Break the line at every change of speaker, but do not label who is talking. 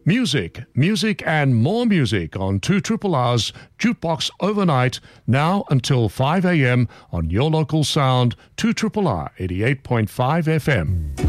Music and more music on 2RRR's Jukebox Overnight, now until 5 a.m. on your local sound, 2RRR 88.5 FM.